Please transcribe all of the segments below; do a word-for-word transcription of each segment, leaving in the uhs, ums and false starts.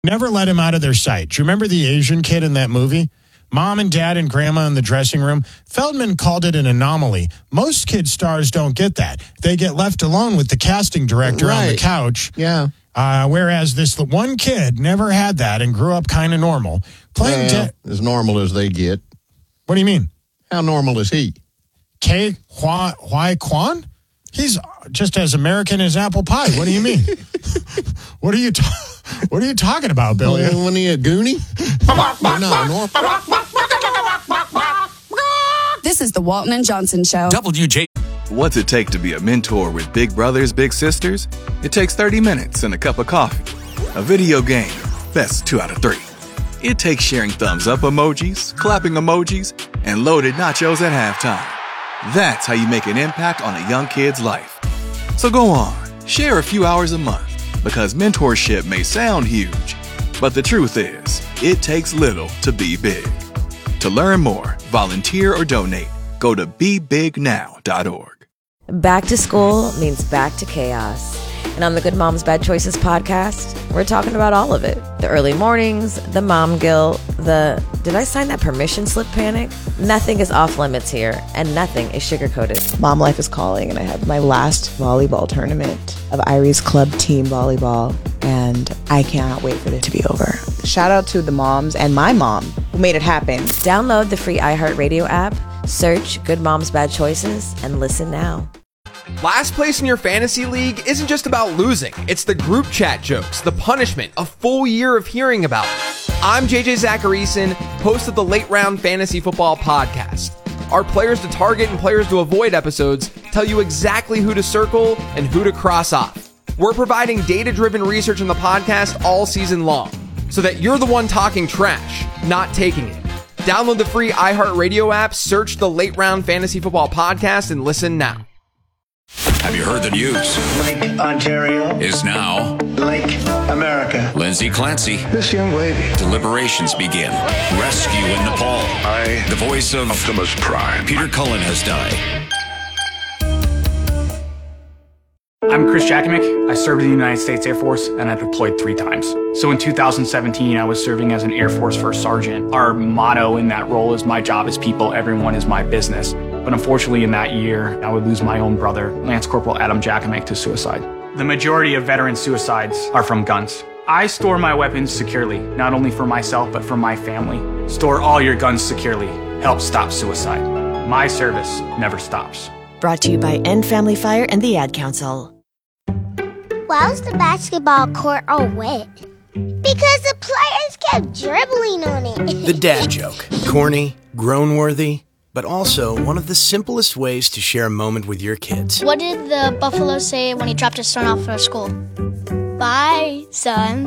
Never let him out of their sight. Do you remember the Asian kid in that movie? Mom and dad and grandma in the dressing room. Feldman called it an anomaly. Most kid stars don't get that. They get left alone with the casting director right. on the couch. Yeah. Uh, whereas this one kid never had that and grew up kind of normal. Playing well, de- as normal as they get. What do you mean? How normal is he? K. Hua, Hua Kwan? He's just as American as apple pie. What do you mean? What are you ta- What are you talking about, Billy? Uh, when he a Goonie? No, normal. This is the Walton and Johnson Show. W J. What's it take to be a mentor with big brothers, big sisters? It takes thirty minutes and a cup of coffee. A video game. That's two out of three. It takes sharing thumbs up emojis, clapping emojis, and loaded nachos at halftime. That's how you make an impact on a young kid's life. So go on, share a few hours a month, because mentorship may sound huge, but the truth is, it takes little to be big. To learn more, volunteer, or donate, go to be big now dot org. Back to school means back to chaos. And on the Good Moms Bad Choices podcast, we're talking about all of it. The early mornings, the mom guilt, the did I sign that permission slip panic? Nothing is off limits here, and nothing is sugar-coated. Mom life is calling, and I have my last volleyball tournament of Irie's Club Team Volleyball, and I cannot wait for it to be over. Shout out to the moms and my mom who made it happen. Download the free iHeartRadio app, search Good Moms Bad Choices, and listen now. Last place in your fantasy league isn't just about losing. It's the group chat jokes, the punishment, a full year of hearing about it. I'm J J Zacharyson, host of the Late Round Fantasy Football Podcast. Our Players to Target and Players to Avoid episodes tell you exactly who to circle and who to cross off. We're providing data-driven research in the podcast all season long, so that you're the one talking trash, not taking it. Download the free iHeartRadio app, search the Late Round Fantasy Football Podcast, and listen now. Have you heard the news? Lake Ontario is now Lake America. Lindsay Clancy. This young lady. Deliberations begin. Rescue in Nepal. I, the voice of Optimus Prime. Peter Cullen has died. I'm Chris Jackamick. I served in the United States Air Force, and I deployed three times. So in two thousand seventeen, I was serving as an Air Force First Sergeant. Our motto in that role is, my job is people, everyone is my business. But unfortunately, in that year, I would lose my own brother, Lance Corporal Adam Jackamick, to suicide. The majority of veteran suicides are from guns. I store my weapons securely, not only for myself, but for my family. Store all your guns securely. Help stop suicide. My service never stops. Brought to you by End Family Fire and the Ad Council. Why was the basketball court all wet? Because the players kept dribbling on it. The dad joke. Corny, groan-worthy, but also one of the simplest ways to share a moment with your kids. What did the buffalo say when he dropped his son off for school? Bye, son.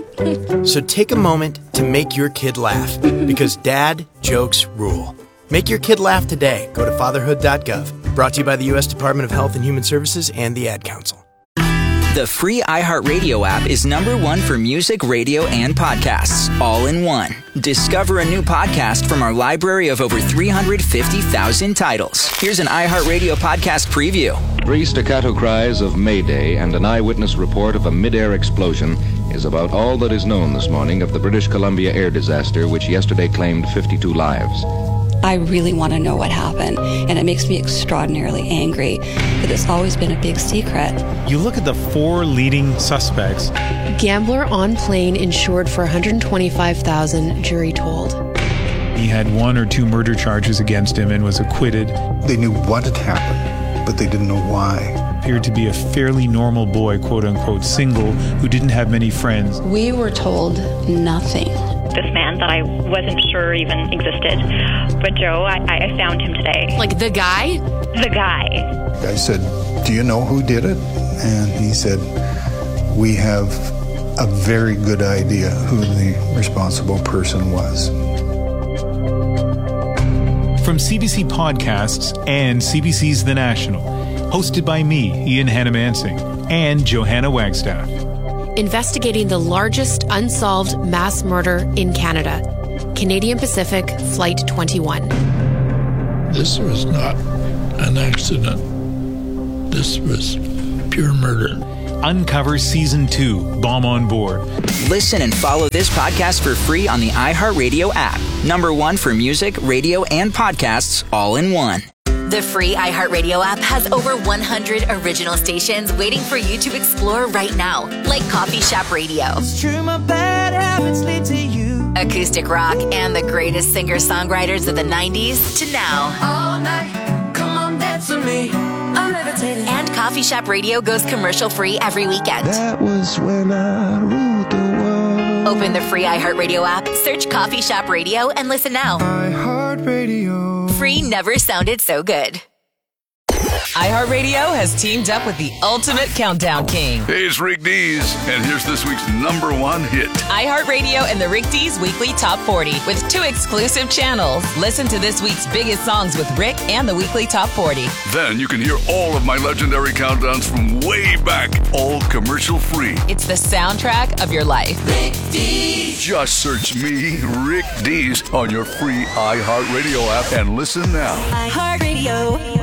So take a moment to make your kid laugh, because dad jokes rule. Make your kid laugh today. Go to fatherhood dot gov. Brought to you by the U S Department of Health and Human Services and the Ad Council. The free iHeartRadio app is number one for music, radio, and podcasts, all in one. Discover a new podcast from our library of over three hundred fifty thousand titles. Here's an iHeartRadio podcast preview. Three staccato cries of Mayday and an eyewitness report of a mid-air explosion is about all that is known this morning of the British Columbia air disaster, which yesterday claimed fifty-two lives. I really want to know what happened, and it makes me extraordinarily angry that it's always been a big secret. You look at the four leading suspects. Gambler on plane insured for one hundred twenty-five thousand dollars, jury told. He had one or two murder charges against him and was acquitted. They knew what had happened, but they didn't know why. Appeared to be a fairly normal boy, quote unquote, single, who didn't have many friends. We were told nothing. This man that I wasn't sure even existed. But Joe, I, I found him today. Like the guy? The guy. I said, do you know who did it? And he said, we have a very good idea who the responsible person was. From C B C Podcasts and C B C's The National, hosted by me, Ian Hannamansing, and Johanna Wagstaff. Investigating the largest unsolved mass murder in Canada. Canadian Pacific Flight twenty-one. This was not an accident. This was pure murder. Uncover Season two, Bomb on Board. Listen and follow this podcast for free on the iHeartRadio app. Number one for music, radio, and podcasts all in one. The free iHeartRadio app has over one hundred original stations waiting for you to explore right now, like Coffee Shop Radio. It's true, my bad habits lead to you. Acoustic rock and the greatest singer-songwriters of the nineties to now. All night, come on, dance with me. I'm levitating. And Coffee Shop Radio goes commercial-free every weekend. That was when I ruled the world. Open the free iHeartRadio app, search Coffee Shop Radio, and listen now. iHeartRadio. Free never sounded so good. iHeartRadio has teamed up with the ultimate countdown king. Hey, it's Rick Dees, and here's this week's number one hit. iHeartRadio and the Rick Dees Weekly Top forty with two exclusive channels. Listen to this week's biggest songs with Rick and the Weekly Top forty. Then you can hear all of my legendary countdowns from way back, all commercial free. It's the soundtrack of your life. Rick Dees. Just search me, Rick Dees, on your free iHeartRadio app and listen now. iHeartRadio.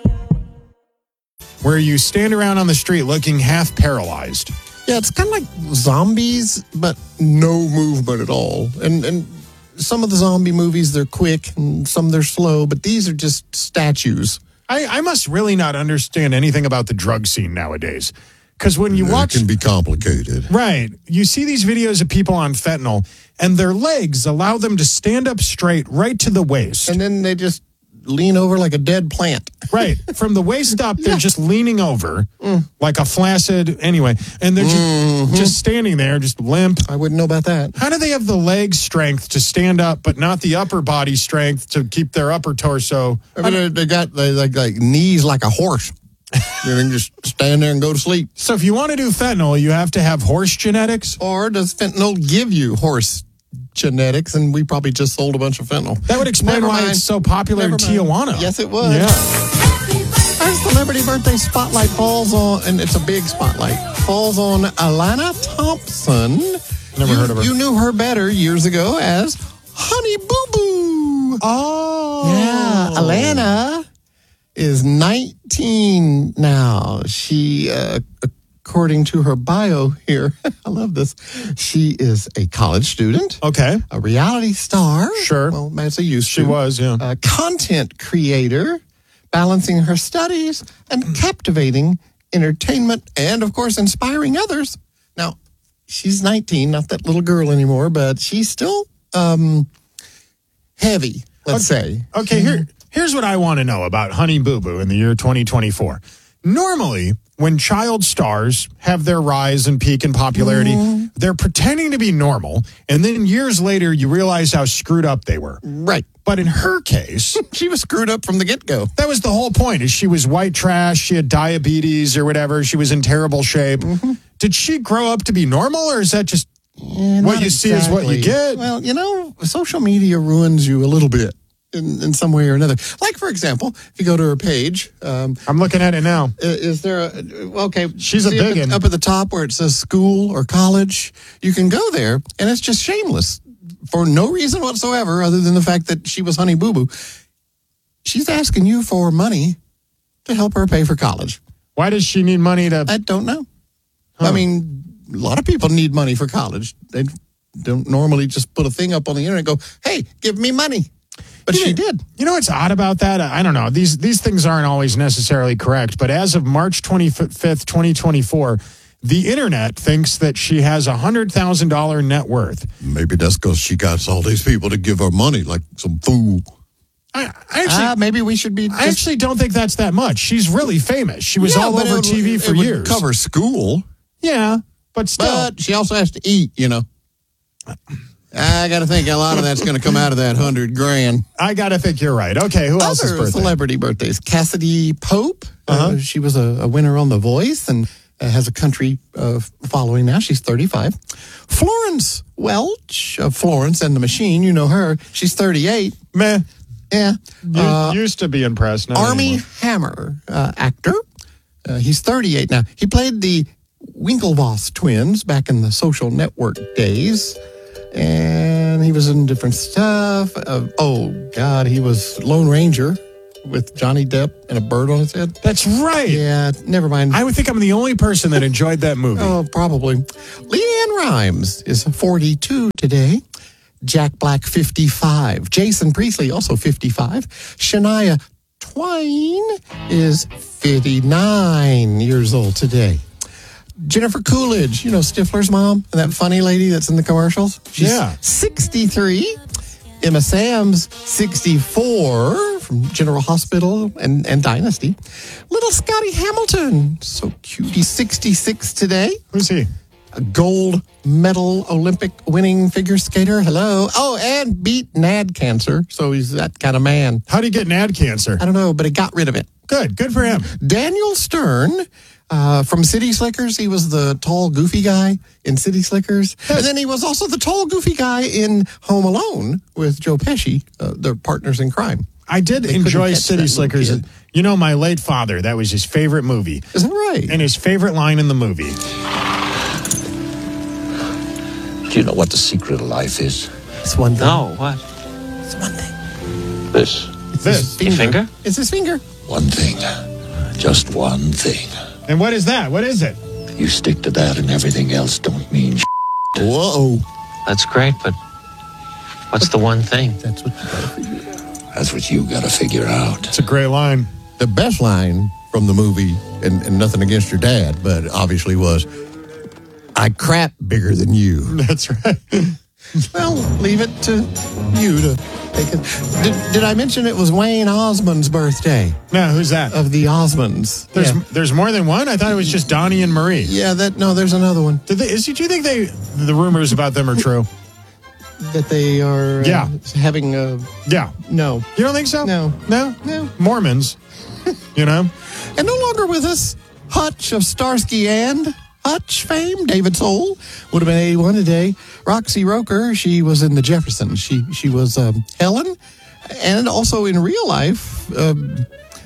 Where you stand around on the street looking half paralyzed. Yeah, it's kind of like zombies, but no movement at all. And and some of the zombie movies, they're quick, and some they're slow, but these are just statues. I, I must really not understand anything about the drug scene nowadays. Because when you watch... It can be complicated. Right. You see these videos of people on fentanyl, and their legs allow them to stand up straight right to the waist. And then they just lean over like a dead plant. Right. From the waist up, they're yeah. just leaning over mm. like a flaccid, anyway. And they're just, mm-hmm. just standing there, just limp. I wouldn't know about that. How do they have the leg strength to stand up, but not the upper body strength to keep their upper torso? I mean, they, they got they, like, like knees like a horse. They can just stand there and go to sleep. So if you want to do fentanyl, you have to have horse genetics? Or does fentanyl give you horse genetics, and we probably just sold a bunch of fentanyl. That would explain Never why mind. It's so popular Never in Tijuana. Mind. Yes, it would. Yeah. Our celebrity birthday spotlight falls on, and it's a big spotlight, falls on Alana Thompson. Never you, heard of her. You knew her better years ago as Honey Boo Boo. Oh. Yeah, Alana is nineteen now. She, uh, according to her bio here, I love this. She is a college student. Okay. A reality star. Sure. Well, as a used She to. was, yeah. A content creator, balancing her studies and captivating entertainment and, of course, inspiring others. Now, she's nineteen, not that little girl anymore, but she's still um, heavy, let's okay. say. Okay, here, here's what I want to know about Honey Boo Boo in the year twenty twenty-four. Normally, when child stars have their rise and peak in popularity, mm. they're pretending to be normal, and then years later, you realize how screwed up they were. Right. But in her case... she was screwed up from the get-go. That was the whole point, is she was white trash, she had diabetes or whatever, she was in terrible shape. Mm-hmm. Did she grow up to be normal, or is that just yeah, what you exactly. see is what you get? Well, you know, social media ruins you a little bit. In, in some way or another. Like, for example, if you go to her page. Um, I'm looking at it now. Is there a, okay. She's a big one. Up, up at the top where it says school or college, you can go there, and it's just shameless for no reason whatsoever other than the fact that she was Honey Boo Boo. She's asking you for money to help her pay for college. Why does she need money to? I don't know. Huh. I mean, a lot of people need money for college. They don't normally just put a thing up on the internet and go, hey, give me money. But you she know, did. You know what's odd about that? I don't know. These these things aren't always necessarily correct. But as of March twenty-fifth, twenty twenty-four, the internet thinks that she has a one hundred thousand dollars net worth. Maybe that's because she got all these people to give her money like some fool. I, I actually, uh, maybe we should be. I actually don't think that's that much. She's really famous. She was yeah, all over it, T V it, for it years. Would cover school. Yeah, but still. But she also has to eat, you know. I got to think a lot of that's going to come out of that hundred grand. I got to think you're right. Okay, who else's Other birthday? Celebrity birthdays. Cassidy Pope. Uh-huh. Uh, she was a, a winner on The Voice and uh, has a country uh, following now. She's thirty-five. Florence Welch of Florence and the Machine. You know her. She's thirty-eight. Meh. Yeah. You Uh, used to be impressed. Not Armie anymore. Hammer, uh, actor. Uh, he's thirty-eight now. He played the Winklevoss twins back in the Social Network days. And he was in different stuff. Uh, oh, God, he was Lone Ranger with Johnny Depp and a bird on his head? That's right. Yeah, never mind. I would think I'm the only person that enjoyed that movie. Oh, probably. LeAnn Rimes is forty-two today. Jack Black, fifty-five. Jason Priestley, also fifty-five. Shania Twain is fifty-nine years old today. Jennifer Coolidge, you know, Stifler's mom, and that funny lady that's in the commercials. She's Yeah. sixty-three. Emma Sam's sixty-four from General Hospital and, and Dynasty. Little Scotty Hamilton, so cute. He's sixty-six today. Who's he? A gold medal Olympic winning figure skater. Hello. Oh, and beat N A D cancer. So he's that kind of man. How do you get N A D cancer? I don't know, but he got rid of it. Good. Good for him. Daniel Stern uh, from City Slickers. He was the tall, goofy guy in City Slickers. And then he was also the tall, goofy guy in Home Alone with Joe Pesci. Uh, they're partners in crime. I did They enjoy couldn't catch City that Slickers. little kid. You know, my late father, that was his favorite movie. Is that right? And his favorite line in the movie. Do you know what the secret of life is? It's one thing. No, what? It's one thing. This. It's This. his Your finger? It's his finger. One thing. Just one thing. And what is that? What is it? You stick to that and everything else don't mean shit. Whoa. That's great, but what's the one thing? That's what you gotta figure out. That's what you gotta figure out. It's a great line. The best line from the movie, and, and nothing against your dad, but obviously was, I crap bigger than you. That's right. Well, leave it to you to take it. Did, did I mention it was Wayne Osmond's birthday? No, who's that? Of the Osmonds. There's yeah. there's more than one? I thought it was just Donnie and Marie. Yeah, that no, there's another one. Did they, is, do you think they the rumors about them are true? That they are uh, Yeah. having a... Yeah. No. You don't think so? No. No? No. Mormons. You know? And no longer with us, Hutch of Starsky and Hutch fame, David Soul, would have been eighty-one today. Roxy Roker, she was in the Jeffersons. She she was um, Helen, and also in real life, um,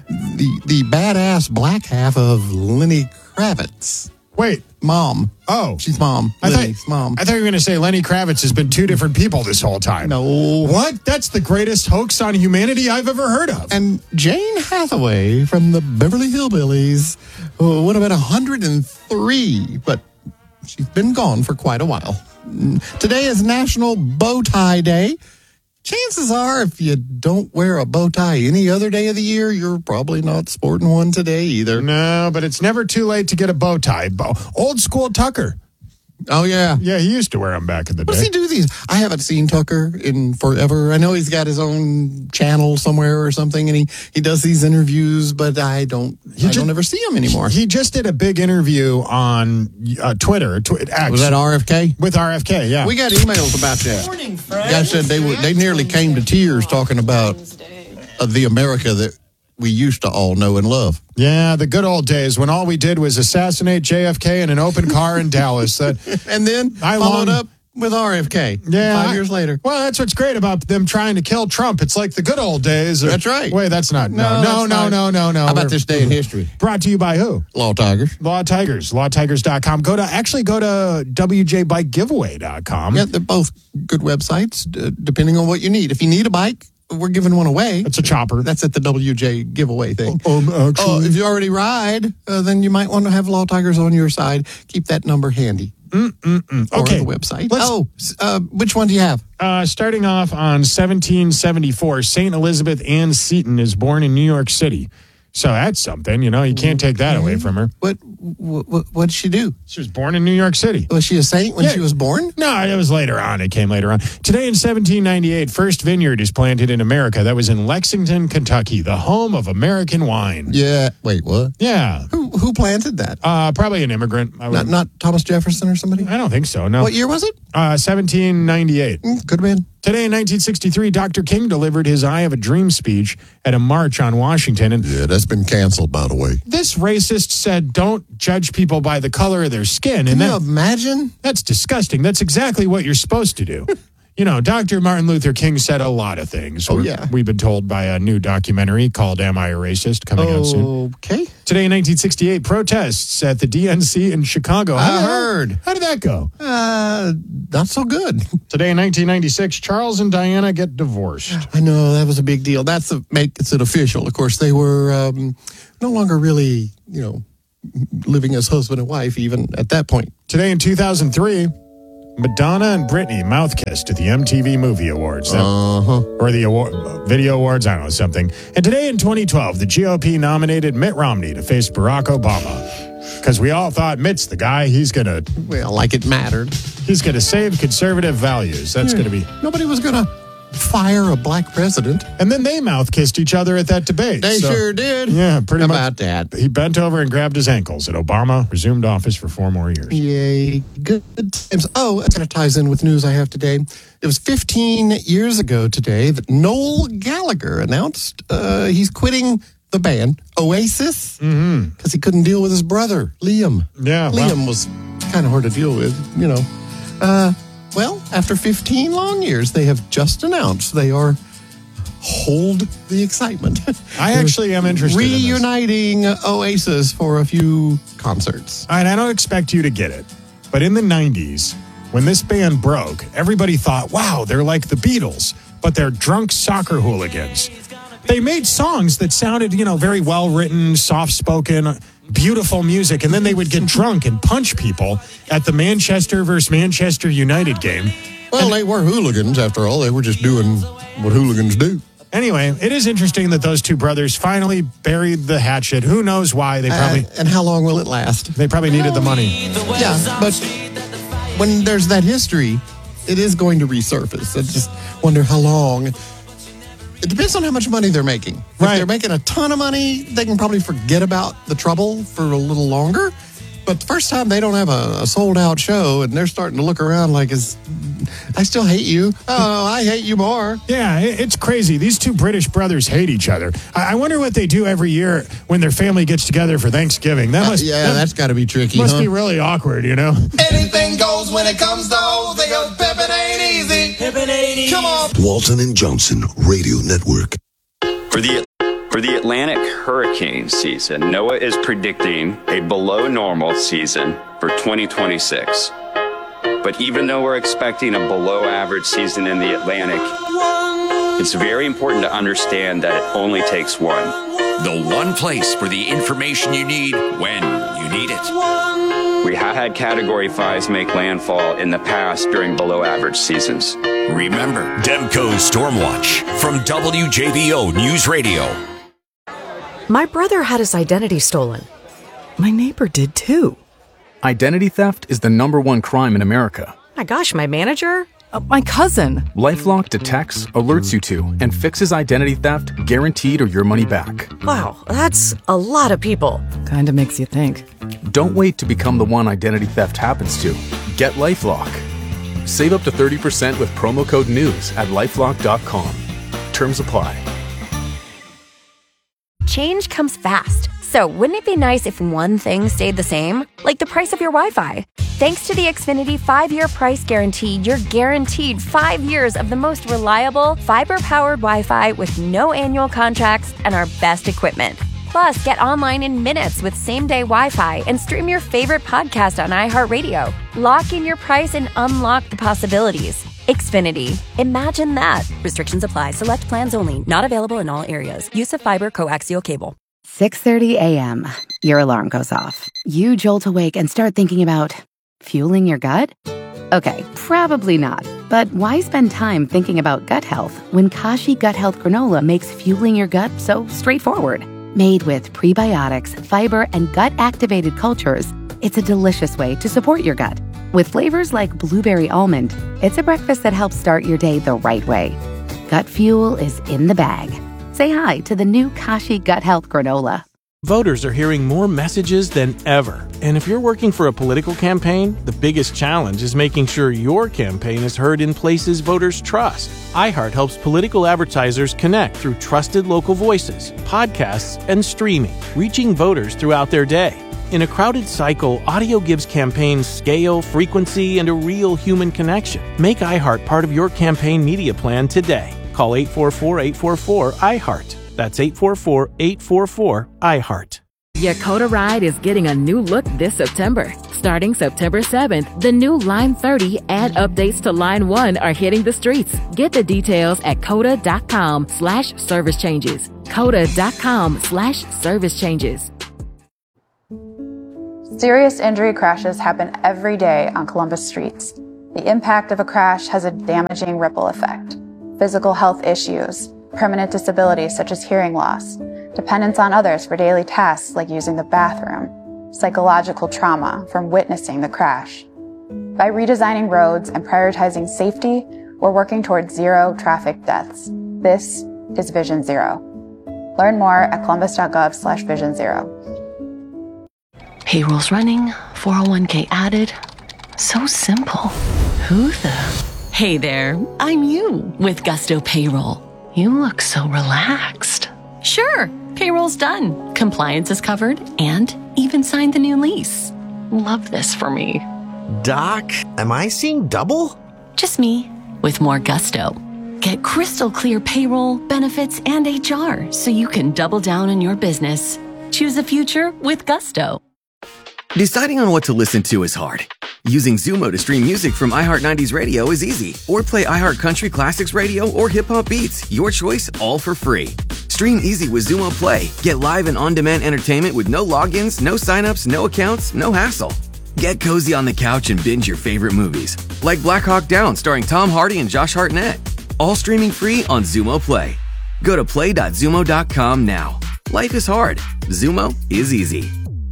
the the badass black half of Lenny Kravitz. Wait. Mom. Oh. She's mom. I Lenny's thought, mom. I thought you were going to say Lenny Kravitz has been two different people this whole time. No. What? That's the greatest hoax on humanity I've ever heard of. And Jane Hathaway from the Beverly Hillbillies uh, would have been one hundred three, but she's been gone for quite a while. Today is National Bow Tie Day. Chances are, if you don't wear a bow tie any other day of the year, you're probably not sporting one today either. No, but it's never too late to get a bow tie. Bo- Old school Tucker. Oh, yeah. Yeah, he used to wear them back in the What day. does he do these? I haven't seen Tucker in forever. I know he's got his own channel somewhere or something, and he, he does these interviews, but I don't I just- don't ever see him anymore. He just did a big interview on uh, Twitter. Tw- X, Was that R F K? with R F K, yeah. We got emails about that. Morning, Guys said they were, they nearly came to tears talking about uh, the America that we used to all know and love. Yeah, the good old days when all we did was assassinate J F K in an open car in Dallas. That And then I followed long- up with R F K Yeah, five I- years later. Well, that's what's great about them trying to kill Trump. It's like the good old days. Or- That's right. Wait, that's not. No, No, no, that's no, not. no, no, no. How about We're- this day in history? Brought to you by who? Law Tigers. Law Tigers. law tigers dot com. Go to, actually go to w j bike giveaway dot com. Yeah, they're both good websites, uh, depending on what you need. If you need a bike, we're giving one away. It's a chopper. That's at the W J giveaway thing. Um, Oh, actually. if you already ride, uh, then you might want to have Law Tigers on your side. Keep that number handy. Mm-mm-mm. Or Okay. the website. Let's- Oh, s- uh, which one do you have? Uh, starting off on seventeen seventy-four, Saint Elizabeth Ann Seton is born in New York City. So that's something, you know, you can't take that away from her. What, what what did she do? She was born in New York City. Was she a saint when Yeah. she was born? No, it was later on. It came later on. Today in seventeen ninety-eight, first vineyard is planted in America. That was in Lexington, Kentucky, the home of American wine. Yeah. Wait, what? Yeah. Who who planted that? Uh, probably an immigrant. I, would, Not not Thomas Jefferson or somebody? I don't think so, no. What year was it? Uh, seventeen ninety-eight. Mm, could have been. Today in nineteen sixty-three, Doctor King delivered his I Have a Dream speech at a march on Washington. And Yeah, that's been canceled, by the way. this racist said, don't judge people by the color of their skin. Can And you that, imagine? that's disgusting. That's exactly what you're supposed to do. You know, Doctor Martin Luther King said a lot of things. Oh, We're- yeah. We've been told by a new documentary called Am I a Racist? Coming out soon. Okay. Today in nineteen sixty-eight, protests at the D N C in Chicago. I How- heard. How did that go? Uh, not so good. Today in nineteen ninety-six, Charles and Diana get divorced. I know, that was a big deal. That's a, makes it official. Of course, they were um, no longer really, you know, living as husband and wife even at that point. Today in two thousand three, Madonna and Britney mouth kissed at the M T V Movie Awards. Uh-huh. Or the award, Video Awards, I don't know, something. And today in twenty twelve, the G O P nominated Mitt Romney to face Barack Obama. Because we all thought Mitt's the guy. He's going to... Well, like it mattered. He's going to save conservative values. That's Yeah. going to be... Nobody was going to fire a black president. And then they mouth kissed each other at that debate. They So- sure did. Yeah, pretty How much. about that? He bent over and grabbed his ankles, and Obama resumed office for four more years. Yay. Good times. Oh, it kind of ties in with news I have today. It was fifteen years ago today that Noel Gallagher announced uh, he's quitting the band Oasis because Mm-hmm. he couldn't deal with his brother, Liam. Yeah, well- Liam was kind of hard to deal with, you know. Uh, well, after fifteen long years, they have just announced they are hold the excitement. I actually am interested in this. Reuniting Oasis for a few concerts. All right, I don't expect you to get it, but in the nineties, when this band broke, everybody thought, wow, they're like the Beatles, but they're drunk soccer hooligans. They made songs that sounded, you know, very well written, soft spoken, beautiful music, and then they would get drunk and punch people at the Manchester versus Manchester United game. Well, they were hooligans after all. They were just doing what hooligans do. Anyway, it is interesting that those two brothers finally buried the hatchet. Who knows why? They probably Uh, and how long will it last? they probably needed the money. Yeah, but when there's that history, it is going to resurface. I just wonder how long. It depends on how much money they're making. If Right. they're making a ton of money, they can probably forget about the trouble for a little longer. But the first time they don't have a, a sold-out show, and they're starting to look around like, "Is I still hate you? Oh, I hate you more." Yeah, it- it's crazy. These two British brothers hate each other. I I wonder what they do every year when their family gets together for Thanksgiving. That Uh, must yeah, that that's got to be tricky. must huh? be really awkward, you know? Anything goes when it comes to hoes. They go pimpin' ain't easy. Pimpin' ain't easy. Come on. Walton and Johnson Radio Network. For the for the Atlantic hurricane season, NOAA is predicting a below normal season for twenty twenty-six. But even though we're expecting a below average season in the Atlantic, it's very important to understand that it only takes one. The one place for the information you need when you need it. We have had Category fives make landfall in the past during below average seasons. Remember, Demco's Stormwatch from W J B O News Radio. My brother had his identity stolen. My neighbor did too. Identity theft is the number one crime in America. My gosh, my manager? Uh, my cousin. LifeLock detects, alerts you to, and fixes identity theft guaranteed or your money back. Wow, that's a lot of people. Kinda makes you think. Don't wait to become the one identity theft happens to. Get LifeLock. Save up to thirty percent with promo code NEWS at lifelock dot com. Terms apply. Change comes fast. So wouldn't it be nice if one thing stayed the same? Like the price of your Wi-Fi. Thanks to the Xfinity five-year price guarantee, you're guaranteed five years of the most reliable, fiber-powered Wi-Fi with no annual contracts and our best equipment. Plus, get online in minutes with same-day Wi-Fi and stream your favorite podcast on iHeartRadio. Lock in your price and unlock the possibilities. Xfinity. Imagine that. Restrictions apply. Select plans only. Not available in all areas. Use of fiber coaxial cable. six thirty a.m. Your alarm goes off. You jolt awake and start thinking about fueling your gut? Okay, probably not. But why spend time thinking about gut health when Kashi Gut Health Granola makes fueling your gut so straightforward? Made with prebiotics, fiber, and gut-activated cultures, it's a delicious way to support your gut. With flavors like blueberry almond, it's a breakfast that helps start your day the right way. Gut fuel is in the bag. Say hi to the new Kashi Gut Health Granola. Voters are hearing more messages than ever. And if you're working for a political campaign, the biggest challenge is making sure your campaign is heard in places voters trust. iHeart helps political advertisers connect through trusted local voices, podcasts, and streaming, reaching voters throughout their day. In a crowded cycle, audio gives campaigns scale, frequency, and a real human connection. Make iHeart part of your campaign media plan today. Call eight four four, eight four four, iHeart. That's eight four four, eight four four, iHeart. Your Coda ride is getting a new look this September. Starting September seventh, the new Line thirty and updates to Line one are hitting the streets. Get the details at coda.com slash service changes. Coda.com slash service changes. Serious injury crashes happen every day on Columbus streets. The impact of a crash has a damaging ripple effect. Physical health issues, permanent disabilities such as hearing loss, dependence on others for daily tasks like using the bathroom, psychological trauma from witnessing the crash. By redesigning roads and prioritizing safety, we're working towards zero traffic deaths. This is Vision Zero. Learn more at columbus.gov slash vision zero. Payroll's running, four oh one k added. So simple. Who the? Hey there, I'm you with Gusto Payroll. You look so relaxed. Sure, payroll's done. Compliance is covered and even signed the new lease. Love this for me. Doc, am I seeing double? Just me with more gusto. Get crystal clear payroll, benefits, and H R so you can double down on your business. Choose a future with Gusto. Deciding on what to listen to is hard. Using Zumo to stream music from iHeart nineties Radio is easy. Or play iHeart Country Classics Radio or Hip Hop Beats. Your choice, all for free. Stream easy with Zumo Play. Get live and on-demand entertainment with no logins, no signups, no accounts, no hassle. Get cozy on the couch and binge your favorite movies. Like Black Hawk Down starring Tom Hardy and Josh Hartnett. All streaming free on Zumo Play. Go to play dot zumo dot com now. Life is hard. Zumo is easy.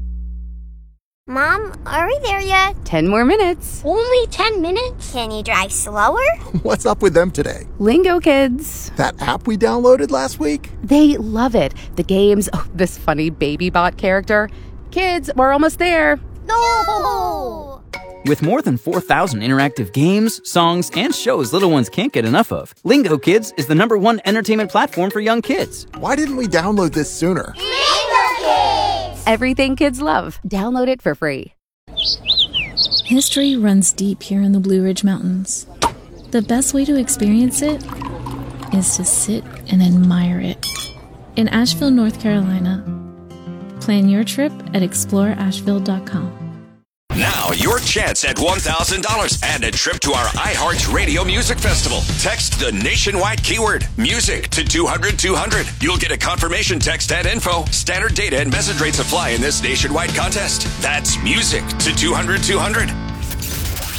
Mom, are we there yet? Ten more minutes. Only ten minutes? Can you drive slower? What's up with them today? Lingo Kids. That app we downloaded last week? They love it. The games, oh, this funny baby bot character. Kids, we're almost there. No! With more than four thousand interactive games, songs, and shows little ones can't get enough of, Lingo Kids is the number one entertainment platform for young kids. Why didn't we download this sooner? Lingo Kids! Everything kids love. Download it for free. History runs deep here in the Blue Ridge Mountains. The best way to experience it is to sit and admire it. In Asheville, North Carolina. Plan your trip at explore asheville dot com. Now, your chance at one thousand dollars and a trip to our iHeart Radio Music Festival. Text the nationwide keyword, music, to two hundred two hundred. You'll get a confirmation text and info. Standard data and message rates apply in this nationwide contest. That's music to two hundred two hundred.